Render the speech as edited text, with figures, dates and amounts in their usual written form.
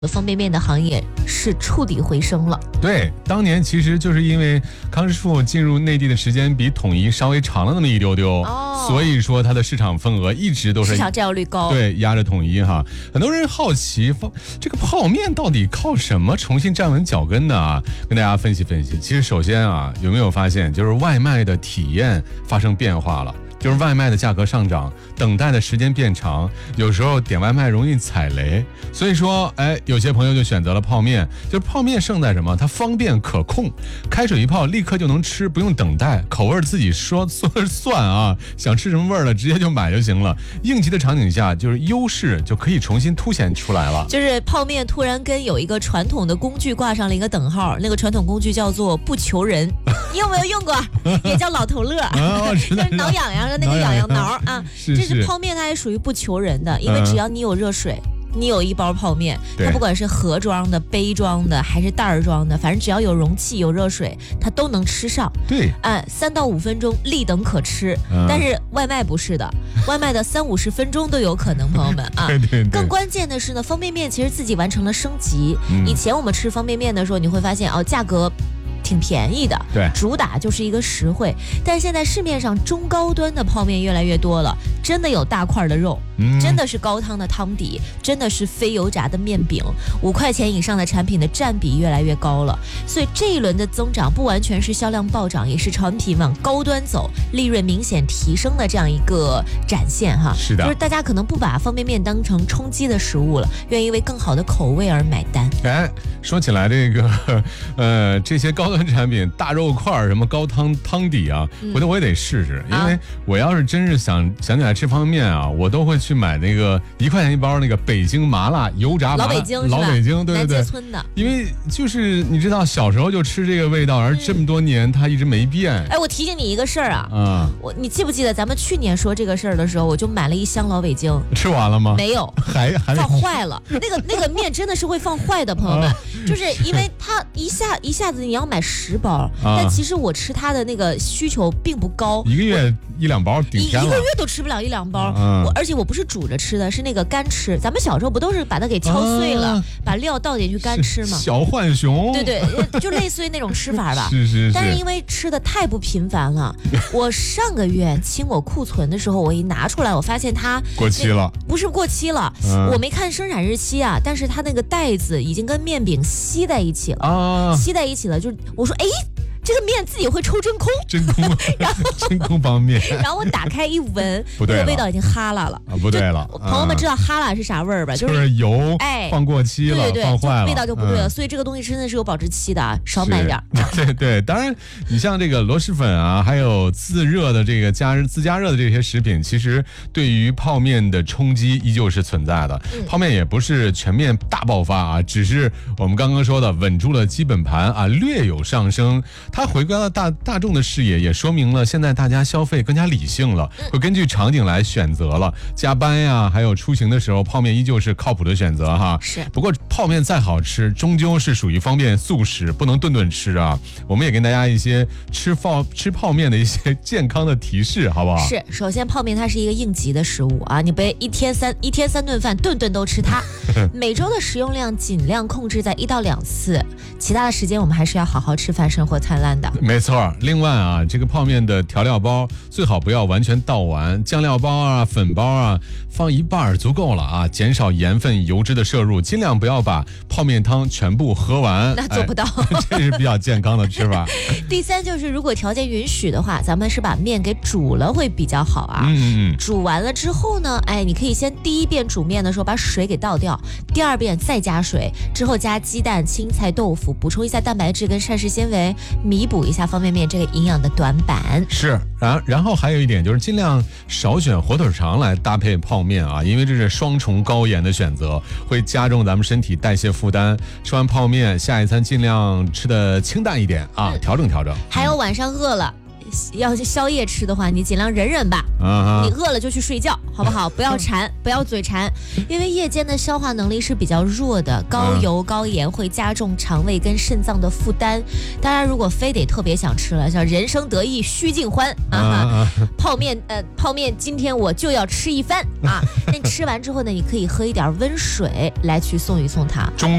方便面的行业是触底回升了。 对，当年其实就是因为康师傅进入内地的时间比统一稍微长了那么一丢丢，所以说它的市场份额一直都是市场占有率高， 对，压着统一哈。很多人好奇，这个泡面到底靠什么重新站稳脚跟呢？啊，跟大家分析分析。其实首先啊，有没有发现，就是外卖的体验发生变化了？就是外卖的价格上涨，等待的时间变长，有时候点外卖容易踩雷，所以说，有些朋友就选择了泡面。就是泡面胜在什么？它方便可控，开水一泡立刻就能吃，不用等待，口味自己说了算啊，想吃什么味儿了直接就买就行了。应急的场景下，就是优势就可以重新凸显出来了。 就是泡面突然跟有一个传统的工具挂上了一个等号，那个传统工具叫做不求人，你有没有用过？也叫老头乐，就是挠痒痒。那个痒痒挠啊，这是泡面，它也属于不求人的，因为只要你有热水，你有一包泡面，它不管是盒装的、杯装的还是袋儿装的，反正只要有容器、有热水，它都能吃上。 对 ，3到5分钟立等可吃。但是外卖不是的，外卖的30-50分钟都有可能，朋友们啊。 对。 更关键的是呢，方便面其实自己完成了升级。以前我们吃方便面的时候，你会发现价格挺便宜的， 对， 主打就是一个实惠。但是现在市面上中高端的泡面越来越多了，真的有大块的肉，真的是高汤的汤底，真的是非油炸的面饼，5块钱以上的产品的占比越来越高了。所以这一轮的增长不完全是销量暴涨，也是产品往高端走，利润明显提升的这样一个展现哈。 是的， 就是大家可能不把方便面当成充饥的食物了，愿意为更好的口味而买单。 说起来这个这些高端产品，大肉块什么高汤底啊，回头我也得试试，因为我要是真是想起来吃方便面啊，我都会去买那个1块钱一包那个北京麻辣油炸麻辣，老北京，对， 南街村的。 因为就是你知道小时候就吃这个味道，而这么多年它一直没变。 我提醒你一个事儿你记不记得咱们去年说这个事儿的时候，我就买了1箱老北京， 吃完了吗？ 没有，还放坏了。那个面真的是会放坏的，朋友们，就是因为它一下子你要买10包，但其实我吃它的那个需求并不高， 一个月1-2包顶天了， 一个月都吃不了1-2包。而且我不是煮着吃的，是那个干吃。咱们小时候不都是把它给敲碎了，把料倒进去干吃吗？ 小浣熊， 对，就类似于那种吃法吧。 是。 但是因为吃的太不频繁了，我上个月清我库存的时候，我一拿出来，我发现它过期了。 不是过期了，我没看生产日期啊，但是它那个袋子已经跟面饼吸在一起了吸在一起了。就是我说，这个面自己会抽真空，然后真空方面， 然后我打开一闻， 不对， 那个味道已经哈喇了。 不对了， 朋友们知道哈喇是啥味儿吧？ 就是油放过期了， 对， 放坏了， 味道就不对了。所以这个东西真的是有保质期的，少买点。 对，当然你像这个螺蛳粉啊，还有自热的这个自加热的这些食品，其实对于泡面的冲击依旧是存在的。泡面也不是全面大爆发啊，只是我们刚刚说的稳住了基本盘啊，略有上升。它回归了大众的视野，也说明了现在大家消费更加理性了，会根据场景来选择了。加班呀，还有出行的时候，泡面依旧是靠谱的选择哈。 是。 不过泡面再好吃，终究是属于方便速食，不能顿顿吃啊。我们也跟大家一些吃泡面的一些健康的提示，好不好？ 是。首先，泡面它是一个应急的食物啊，你别一天3顿饭，顿顿都吃它。每周的食用量尽量控制在1到2次，其他的时间我们还是要好好吃饭，生活灿烂的。 没错。另外啊，这个泡面的调料包最好不要完全倒完，酱料包啊、粉包啊放一半足够了啊，减少盐分、油脂的摄入，尽量不要把泡面汤全部喝完。 那做不到， 这是比较健康的吃法。 第3就是如果条件允许的话，咱们是把面给煮了会比较好啊。煮完了之后呢，你可以先第1遍煮面的时候把水给倒掉，第2遍再加水，之后加鸡蛋、青菜、豆腐，补充一下蛋白质跟膳食纤维，弥补一下方便面这个营养的短板。 是。然后还有一点就是尽量少选火腿肠来搭配泡面啊，因为这是双重高盐的选择，会加重咱们身体代谢负担。吃完泡面，下一餐尽量吃的清淡一点啊，调整。 还有晚上饿了， 要宵夜吃的话，你尽量忍忍吧。你饿了就去睡觉，好不好？不要馋，不要嘴馋，因为夜间的消化能力是比较弱的，高油高盐会加重肠胃跟肾脏的负担。当然，如果非得特别想吃了，像人生得意须尽欢泡面今天我就要吃一番啊！那你吃完之后呢，你可以喝一点温水来去送一送它。